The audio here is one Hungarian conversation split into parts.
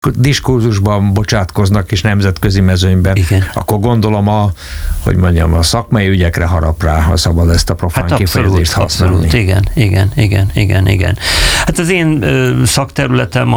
diskurzusban bocsátkoznak és nemzetközi mezőnyben, igen, akkor gondolom a szakmai ügyekre harap rá, ha szabad ezt a profán kifejezést használni. Abszolút, igen. Hát az én szakterületem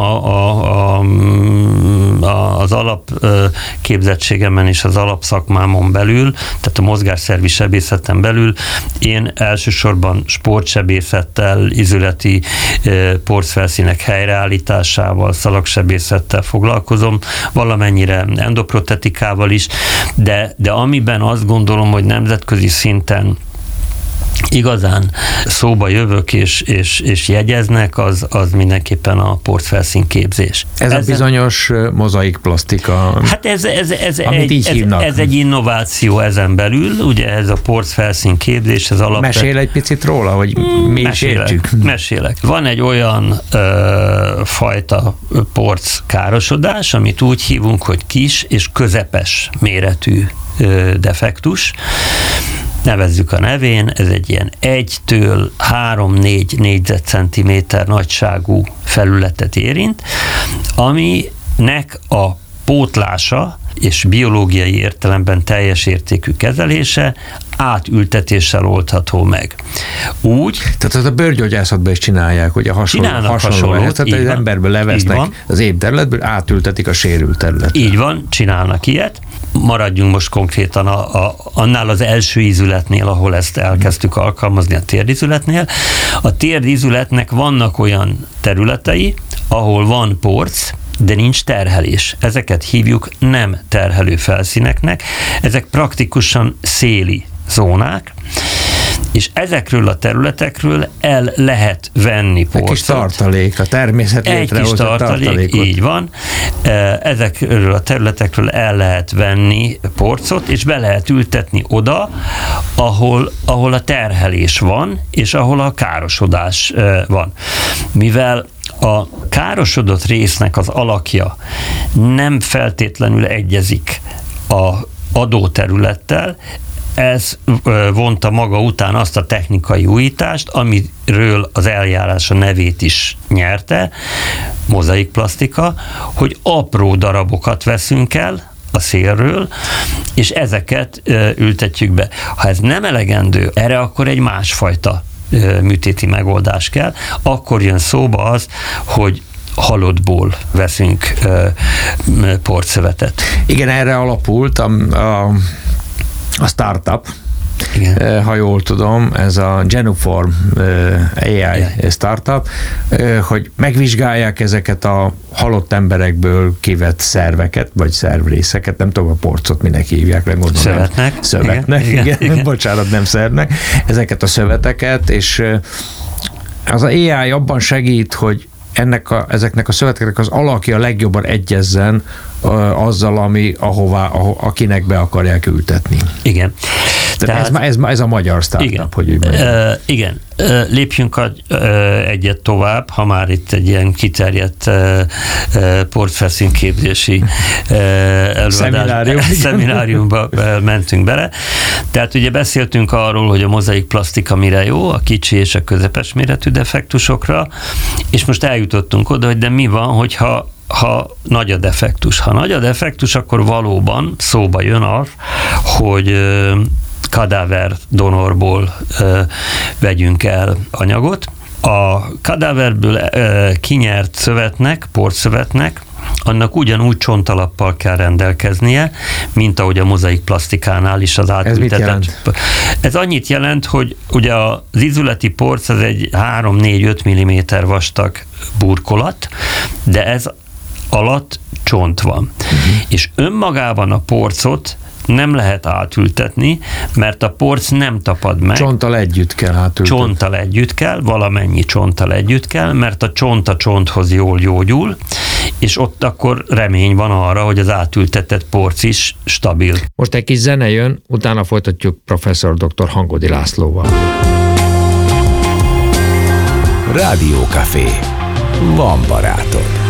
az alapképzettségemen és az alapszakmámon belül, tehát a mozgásszervi sebészeten belül én elsősorban sportsebészettel, izületi porcfelszínek helyreállításával, szalagsebészettel foglalkozom, valamennyire endoprotetikával is, de amiben azt gondolom, hogy nemzetközi szinten igazán szóba jövök és jegyeznek, az mindenképpen a porcfelszín képzés. Ez a bizonyos mozaikplasztika, hát ez egy innováció ezen belül, ugye ez a porcfelszín képzés, ez alapvetően... Mesél egy picit róla, hogy mi is értjük? Mesélek. Van egy olyan fajta porc károsodás, amit úgy hívunk, hogy kis és közepes méretű defektus. Nevezzük a nevén, ez egy ilyen 1-től 3-4 négyzetcentiméter nagyságú felületet érint, aminek a pótlása és biológiai értelemben teljes értékű kezelése átültetéssel oldható meg. Úgy... Tehát a bőrgyógyászatban is csinálják, hogy a hasonlót, tehát az emberből levesznek az épp területből, átültetik a sérült területre. Így van, csinálnak ilyet. Maradjunk most konkrétan annál az első ízületnél, ahol ezt elkezdtük alkalmazni, a térdízületnél. A térdízületnek vannak olyan területei, ahol van porc, de nincs terhelés. Ezeket hívjuk nem terhelő felszíneknek. Ezek praktikusan széli zónák, és ezekről a területekről el lehet venni porcot. Egy kis tartalék, a természet létrehozott tartalékot. Így van. Ezekről a területekről el lehet venni porcot, és be lehet ültetni oda, ahol a terhelés van, és ahol a károsodás van. Mivel a károsodott résznek az alakja nem feltétlenül egyezik az adóterülettel, ez vonta maga után azt a technikai újítást, amiről az eljárás a nevét is nyerte, mozaikplasztika, hogy apró darabokat veszünk el a szélről, és ezeket ültetjük be. Ha ez nem elegendő, erre akkor egy másfajta műtéti megoldás kell, akkor jön szóba az, hogy halottból veszünk porcszövetet. Igen, erre alapult a startup, igen, ha jól tudom, ez a Genuform AI startup, hogy megvizsgálják ezeket a halott emberekből kivett szerveket, vagy szervrészeket, nem tudom, a porcot minek hívják, meg gondolom. Szövetnek, igen. Bocsánat, nem szervnek. Ezeket a szöveteket, és az AI abban segít, hogy ezeknek a szöveteknek az alakja legjobban egyezzen azzal, akinek be akarják ültetni. Igen. Tehát ez a magyar startup, igen, hogy úgy mondjam. Igen. Lépjünk egyet tovább, ha már itt egy ilyen kiterjedt porcfelszínképzési szemináriumba mentünk bele. Tehát ugye beszéltünk arról, hogy a mozaikplasztika mire jó, a kicsi és a közepes méretű defektusokra, és most eljutottunk oda, hogy de mi van, hogyha nagy a defektus. Ha nagy a defektus, akkor valóban szóba jön az, hogy kadáver donorból vegyünk el anyagot. A kadáverből kinyert szövetnek, porcszövetnek, annak ugyanúgy csontalappal kell rendelkeznie, mint ahogy a mozaikplasztikánál is az átültetett. Ez mit jelent? Ez annyit jelent, hogy ugye az izületi porc az egy 3-4-5 mm vastag burkolat, de ez alatt csont van. És önmagában a porcot nem lehet átültetni, mert a porc nem tapad meg. Csonttal együtt kell átültetni. Csonttal együtt kell, valamennyi csonttal együtt kell, mert a csont a csonthoz jól gyógyul, és ott akkor remény van arra, hogy az átültetett porc is stabil. Most egy kis zene jön, utána folytatjuk professzor dr. Hangodi Lászlóval. Rádiókafé. Van barátod.